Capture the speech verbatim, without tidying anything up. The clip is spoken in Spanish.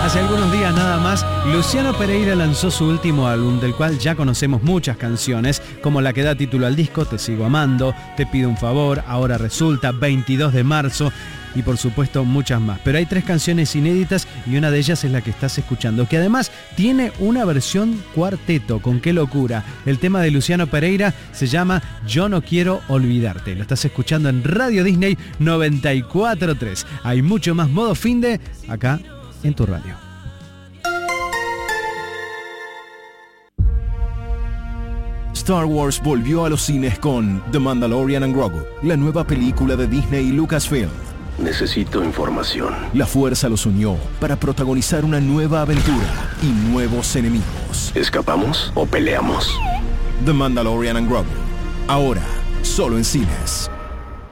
Hace algunos días nada más, Luciano Pereira lanzó su último álbum, del cual ya conocemos muchas canciones, como la que da título al disco, Te sigo amando, Te pido un favor, Ahora resulta, veintidós de marzo, y por supuesto muchas más. Pero hay tres canciones inéditas y una de ellas es la que estás escuchando, que además tiene una versión cuarteto. ¡Con qué locura! El tema de Luciano Pereira se llama Yo no quiero olvidarte. Lo estás escuchando en Radio Disney noventa y cuatro punto tres. Hay mucho más Modo Finde acá en tu radio. Star Wars volvió a los cines con The Mandalorian and Grogu, la nueva película de Disney y Lucasfilm. Necesito información. La fuerza los unió para protagonizar una nueva aventura y nuevos enemigos. ¿Escapamos o peleamos? The Mandalorian and Grogu, ahora solo en cines.